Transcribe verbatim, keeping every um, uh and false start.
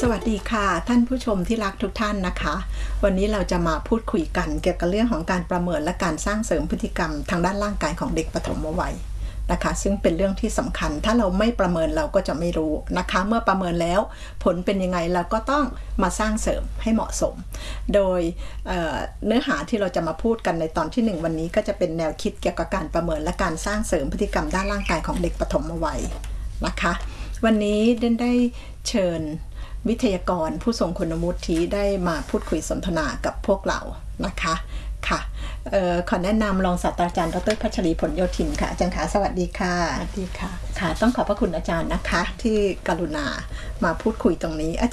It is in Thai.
สวัสดีค่ะท่านผู้ชมที่รักทุกท่านนะคะวันนี้เราจะมาพูดคุยกันเกี่ยวกับเรื่องของการประเมินและการสร้างเสริมพฤติกรรมทางด้านร่างกายของเด็กปฐมวัยนะคะซึ่งเป็นเรื่องที่สำคัญถ้าเราไม่ประเมินเราก็จะไม่รู้นะคะเมื่อประเมินแล้วผลเป็นยังไงเราก็ต้องมาสร้างเสริมให้เหมาะสมโดยเอ่อเนื้อหาที่เราจะมาพูดกันในตอนที่หนึ่งวันนี้ก็จะเป็นแนวคิดเกี่ยวกับการประเมินและการสร้างเสริมพฤติกรรมด้านร่างกายของเด็กปฐมวัยนะคะวันนี้เดนได้เชิญวิทยากรผู้ทรงคุณวุฒิได้มาพูดคุยสนทนากับพวกเรานะคะค่ะเอ่อขอแนะนำรองศาสตราจารย์ดร.พัชรีผลโยธินค่ะอาจารย์คะสวัสดีค่ะสวัสดีค่ะค่ะต้องขอบพระคุณอาจารย์นะคะที่กรุณามาพูดคุยตรงนี้